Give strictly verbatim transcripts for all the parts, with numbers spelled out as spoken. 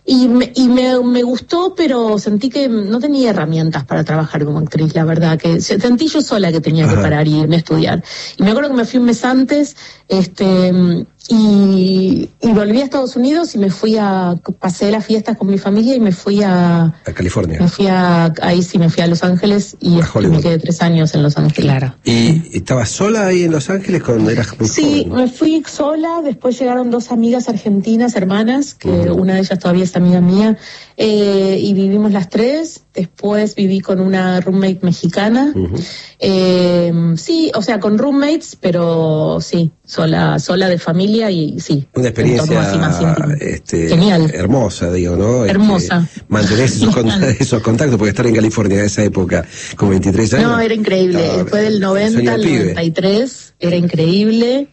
Y, me, y me, me gustó, pero sentí que no tenía herramientas para trabajar como actriz, la verdad, que sentí yo sola que tenía Ajá. que parar y irme a estudiar. Y me acuerdo que me fui un mes antes, este, y, y volví a Estados Unidos y me fui a, pasé las fiestas con mi familia y me fui a... A California. Me fui a, ahí sí me fui a Los Ángeles y, y me quedé tres años en Los Ángeles. Claro. ¿Y estabas sola ahí en Los Ángeles cuando eras muy Sí, joven? me fui sola, después llegaron dos amigas argentinas, hermanas, que uh-huh. una de ellas todavía es amiga mía, eh, y vivimos las tres. Después viví con una roommate mexicana. Uh-huh. Eh, sí, o sea, con roommates, pero sí, sola, sola de familia y sí. Una experiencia así más este, genial, hermosa, digo, ¿no? Hermosa. Este, mantener esos, cont- esos contactos, porque estar en California en esa época, con veintitrés años. No, era increíble. No, Fue del noventa al noventa y tres, era increíble.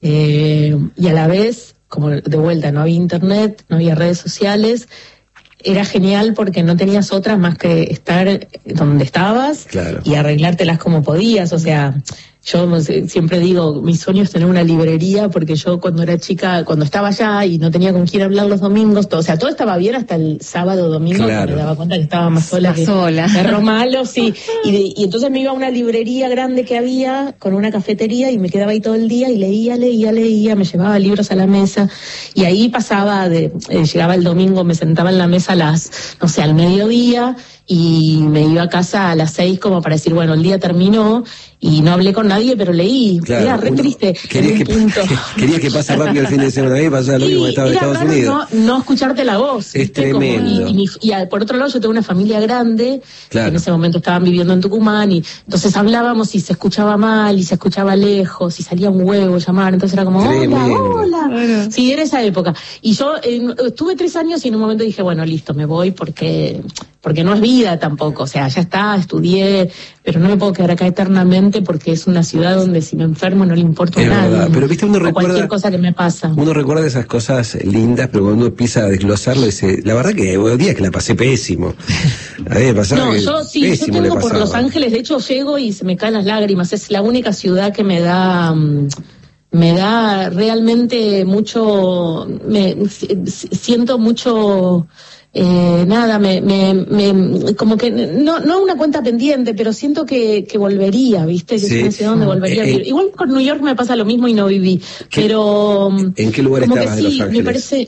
Eh, y a la vez, como de vuelta, no había internet, no había redes sociales. Era genial porque no tenías otras más que estar donde estabas claro. y arreglártelas como podías. O sea, yo siempre digo, mi sueño es tener una librería porque yo cuando era chica, cuando estaba allá y no tenía con quién hablar los domingos, todo, o sea, todo estaba bien hasta el sábado, domingo, claro. que me daba cuenta que estaba más sola más que sola. perro malo, sí. Y, de, y entonces me iba a una librería grande que había con una cafetería y me quedaba ahí todo el día y leía, leía, leía, me llevaba libros a la mesa y ahí pasaba de, eh, llegaba el domingo, me sentaba en la mesa a las, no sé, al mediodía y me iba a casa a las seis como para decir, bueno, el día terminó y no hablé con nadie, pero leí. Claro, era re triste. Quería que, quería que pase rápido el fin de semana y pasaba lo mismo que estaba en Estados Unidos. No, no escucharte la voz. Es tremendo. Como, y, y, y, y por otro lado yo tengo una familia grande, claro. que en ese momento estaban viviendo en Tucumán y entonces hablábamos y se escuchaba mal y se escuchaba lejos y salía un huevo llamar, entonces era como, tremendo. hola, hola. Bueno. Sí, era esa época. Y yo eh, estuve tres años y en un momento dije, bueno, listo, me voy porque... porque no es vida tampoco, o sea, ya está, estudié, pero no me puedo quedar acá eternamente porque es una ciudad donde si me enfermo no le importa a nadie. Verdad. Pero viste, uno recuerda cualquier cosa que me pasa. Uno recuerda esas cosas lindas, pero cuando uno empieza a desglosarlo dice, la verdad que hubo días que la pasé pésimo. A mí me pasaba no, que yo sí, pésimo yo tengo le por Los Ángeles, de hecho llego y se me caen las lágrimas, es la única ciudad que me da... Um, me da realmente mucho, me siento mucho... Eh, nada, me, me, me, como que, no, no una cuenta pendiente, pero siento que, que volvería, ¿viste? Que sí. es una ciudad donde volvería eh, a vivir. Igual con New York me pasa lo mismo y no viví, ¿qué, pero... ¿En qué lugar como estabas que de sí, Los Ángeles? Me parece...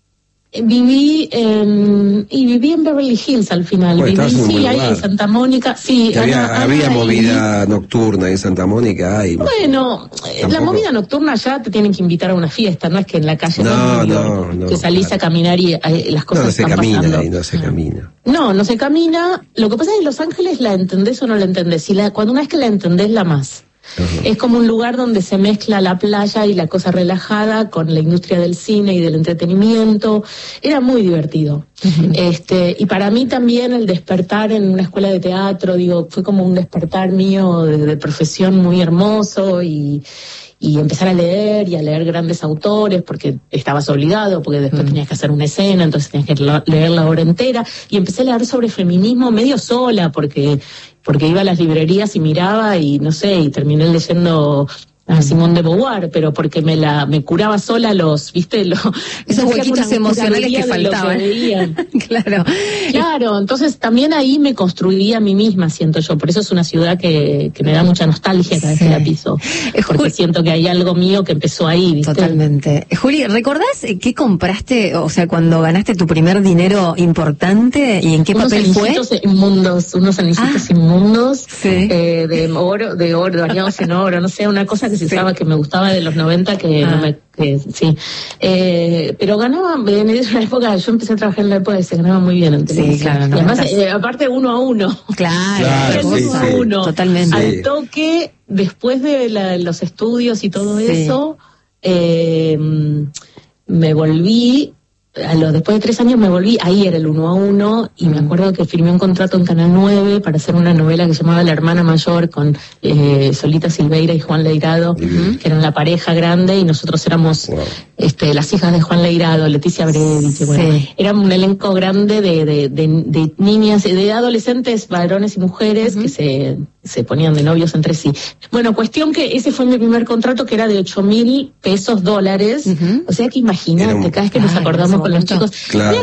Viví en, y viví en Beverly Hills al final, bueno, viví en sí, ahí en Santa Mónica, sí. Había, Ana, había Ana, movida y... nocturna en Santa Mónica. Ay, bueno, ¿tampoco? La movida nocturna ya te tienen que invitar a una fiesta, no es que en la calle no, no, no, no, que salís claro. a caminar y eh, las cosas no, no se están camina pasando. Y no se camina. No, no se camina. Lo que pasa es que en Los Ángeles la entendés o no la entendés. Y la, cuando una vez que la entendés, la más. Uh-huh. Es como un lugar donde se mezcla la playa y la cosa relajada con la industria del cine y del entretenimiento. Era muy divertido. Uh-huh. Este, y para mí también el despertar en una escuela de teatro, digo, fue como un despertar mío de, de profesión muy hermoso y, y empezar a leer y a leer grandes autores porque estabas obligado, porque después uh-huh. tenías que hacer una escena, entonces tenías que leer la obra entera. Y empecé a leer sobre feminismo medio sola porque... porque iba a las librerías y miraba y no sé, y terminé leyendo a Simone de Beauvoir, pero porque me la me curaba sola los, viste, los, esos huequitos emocionales que faltaban. Que claro. Claro, entonces también ahí me construí a mí misma, siento yo, por eso es una ciudad que, que me da mucha nostalgia cada vez sí. que la piso, porque Juli, siento que hay algo mío que empezó ahí, ¿viste? Totalmente. Juli, ¿recordás qué compraste, o sea, cuando ganaste tu primer dinero importante y en qué unos papel fue? Unos anillitos inmundos, unos anillitos ah, inmundos, sí. eh, de oro, de oro, bañados en oro, no sé, una cosa que se usaba, sí. que me gustaba de los noventa, que ah. no me, que sí, eh, pero ganaba, en esa época, yo empecé a trabajar en la época y se ganaba muy bien en televisión. Sí, claro, no, y además, eh, aparte uno a uno. Claro, claro uno sí, a sí. uno. Totalmente. Al toque, después de la, los estudios y todo sí. eso, eh, me volví, a los, después de tres años me volví, ahí era el uno a uno, y mm. me acuerdo que firmé un contrato en Canal nueve para hacer una novela que se llamaba La Hermana Mayor con eh, Solita Silveira y Juan Leirado, mm. que eran la pareja grande, y nosotros éramos wow. este, las hijas de Juan Leirado, Leticia Brevich, sí. bueno, era un elenco grande de, de, de, de niñas, de adolescentes, varones y mujeres, mm. que se, se ponían de novios entre sí. Bueno, cuestión que ese fue mi primer contrato, que era de ocho mil pesos dólares, mm-hmm. o sea que imagínate, cada vez que nos acordamos con los chicos. Claro.